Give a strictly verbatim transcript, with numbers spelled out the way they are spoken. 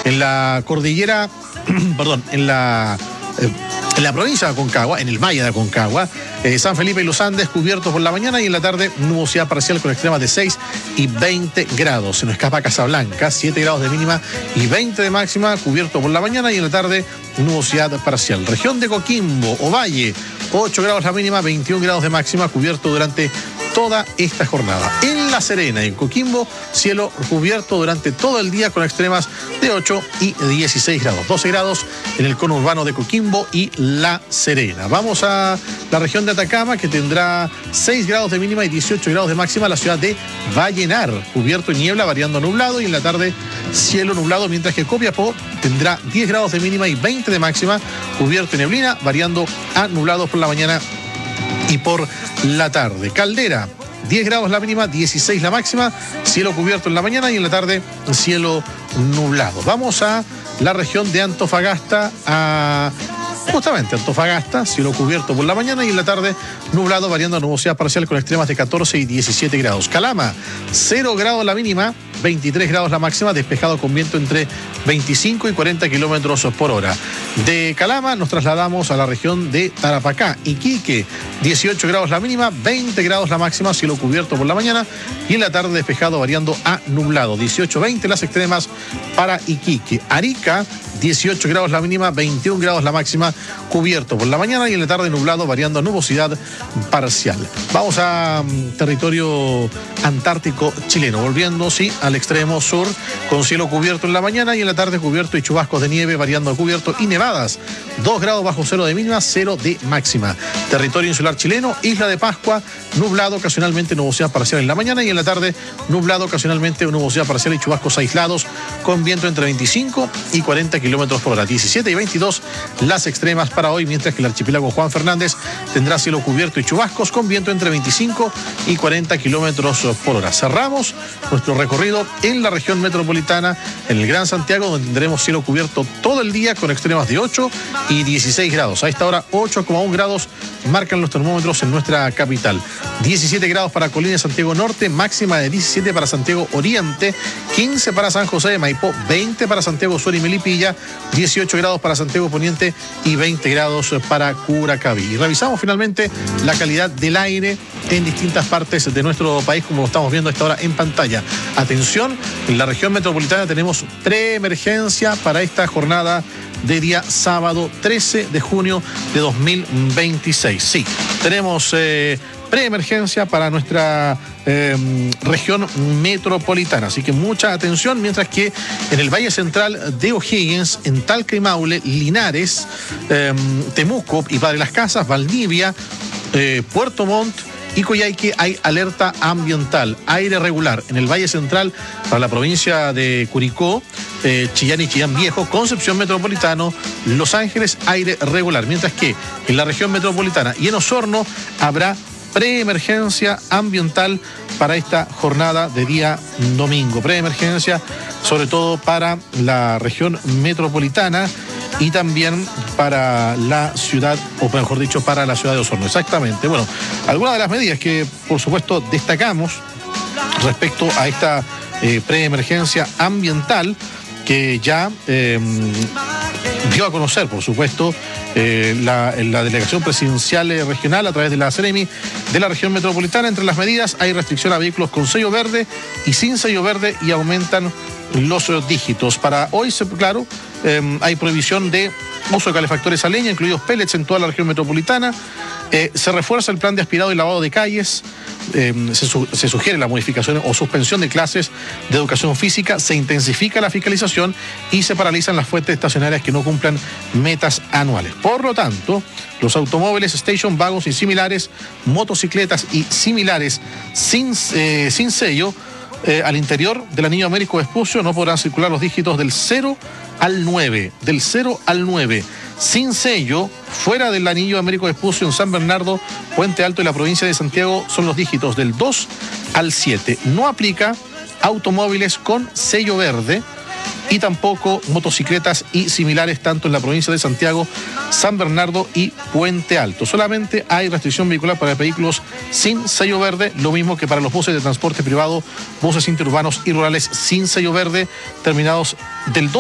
En la cordillera, perdón, en la... Eh, En la provincia de Aconcagua, en el Valle de Aconcagua, eh, San Felipe y los Andes cubiertos por la mañana y en la tarde nubosidad parcial con extremas de seis y veinte grados. Se nos escapa Casablanca, siete grados de mínima y veinte de máxima, cubierto por la mañana y en la tarde nubosidad parcial. Región de Coquimbo, Ovalle, ocho grados la mínima, veintiún grados de máxima, cubierto durante toda esta jornada. En La Serena, en Coquimbo, cielo cubierto durante todo el día con extremas de ocho y dieciséis grados. doce grados en el cono urbano de Coquimbo y La Serena. Vamos a la región de Atacama, que tendrá seis grados de mínima y dieciocho grados de máxima. La ciudad de Vallenar, cubierto y niebla, variando a nublado, y en la tarde cielo nublado, mientras que Copiapó tendrá diez grados de mínima y veinte de máxima, cubierto y neblina, variando a nublado por la mañana y por la tarde. Caldera, diez grados la mínima, dieciséis la máxima, cielo cubierto en la mañana y en la tarde cielo nublado. Vamos a la región de Antofagasta, a justamente Antofagasta, cielo cubierto por la mañana y en la tarde nublado, variando a nubosidad parcial con extremas de catorce y diecisiete grados. Calama, cero grados la mínima, veintitrés grados la máxima, despejado con viento entre veinticinco y cuarenta kilómetros por hora. De Calama nos trasladamos a la región de Tarapacá, Iquique, dieciocho grados la mínima, veinte grados la máxima, cielo cubierto por la mañana y en la tarde despejado, variando a nublado, dieciocho a veinte las extremas para Iquique. Arica, dieciocho grados la mínima, veintiún grados la máxima, cubierto por la mañana y en la tarde nublado, variando a nubosidad parcial. Vamos a um, territorio antártico chileno, volviendo, sí, al extremo sur, con cielo cubierto en la mañana y en la tarde cubierto y chubascos de nieve, variando a cubierto y nevadas, dos grados bajo cero de mínima, cero de máxima. Territorio insular chileno, Isla de Pascua, nublado, ocasionalmente nubosidad parcial en la mañana y en la tarde nublado, ocasionalmente nubosidad parcial y chubascos aislados, con viento entre veinticinco y cuarenta kilómetros por hora. diecisiete y veintidós las extremas para hoy, mientras que el archipiélago Juan Fernández tendrá cielo cubierto y chubascos con viento entre veinticinco y cuarenta kilómetros por hora. Cerramos nuestro recorrido en la región metropolitana, en el Gran Santiago, donde tendremos cielo cubierto todo el día con extremas de ocho y dieciséis grados. A esta hora ocho coma uno grados marcan los termómetros en nuestra capital. diecisiete grados para Colina y Santiago Norte, máxima de diecisiete para Santiago Oriente, quince para San José de Maipó, veinte para Santiago Sur y Melipilla, dieciocho grados para Santiago Poniente y veinte grados para Curacaví. Y revisamos finalmente la calidad del aire en distintas partes de nuestro país, como lo estamos viendo a esta hora en pantalla. Atención, en la región metropolitana tenemos preemergencia para esta jornada de día sábado trece de junio de dos mil veintiséis. Sí, tenemos eh, preemergencia para nuestra eh, región metropolitana, así que mucha atención, mientras que en el Valle Central de O'Higgins, en Talca y Maule, Linares, eh, Temuco y Padre Las Casas, Valdivia, eh, Puerto Montt y Coyhaique hay alerta ambiental, aire regular. En el Valle Central, para la provincia de Curicó, eh, Chillán y Chillán Viejo, Concepción Metropolitano, Los Ángeles, aire regular. Mientras que en la región metropolitana y en Osorno habrá preemergencia ambiental para esta jornada de día domingo. Preemergencia sobre todo para la región metropolitana y también para la ciudad, o mejor dicho, para la ciudad de Osorno. Exactamente. Bueno, algunas de las medidas que, por supuesto, destacamos respecto a esta eh, preemergencia ambiental que ya eh, dio a conocer, por supuesto, eh, la, la delegación presidencial regional a través de la Ceremi de la región metropolitana. Entre las medidas hay restricción a vehículos con sello verde y sin sello verde y aumentan los dígitos. Para hoy, claro, eh, hay prohibición de uso de calefactores a leña, incluidos pellets, en toda la región metropolitana. Eh, se refuerza el plan de aspirado y lavado de calles. Eh, se, su, se sugiere la modificación o suspensión de clases de educación física. Se intensifica la fiscalización y se paralizan las fuentes estacionarias que no cumplan metas anuales. Por lo tanto, los automóviles, station, vagos y similares, motocicletas y similares sin, eh, sin sello, Eh, al interior del anillo Américo Vespucio no podrán circular los dígitos del cero al nueve, del cero al nueve. Sin sello, fuera del anillo Américo Vespucio en San Bernardo, Puente Alto y la provincia de Santiago son los dígitos del dos al siete. No aplica automóviles con sello verde y tampoco motocicletas y similares, tanto en la provincia de Santiago, San Bernardo y Puente Alto. Solamente hay restricción vehicular para vehículos sin sello verde, lo mismo que para los buses de transporte privado, buses interurbanos y rurales sin sello verde, terminados del dos